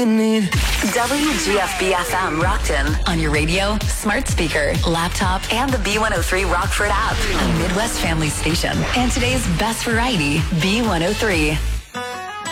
you need. WGFB-FM Rockton on your radio, smart speaker, laptop, and the B103 Rockford app. A Midwest family station. And today's best variety, B103.